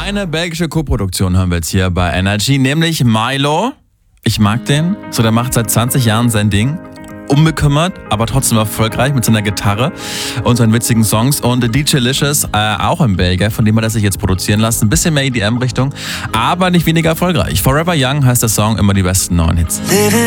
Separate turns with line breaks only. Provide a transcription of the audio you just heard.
Eine belgische Koproduktion haben wir jetzt hier bei Energy, nämlich Milo. Ich mag den. So, der macht seit 20 Jahren sein Ding. Unbekümmert, aber trotzdem erfolgreich mit seiner Gitarre und seinen witzigen Songs. Und DJ Licious, auch ein Belgier, von dem hat er sich jetzt produzieren lassen. Ein bisschen mehr EDM-Richtung, aber nicht weniger erfolgreich. Forever Young heißt der Song, immer die besten neuen Hits.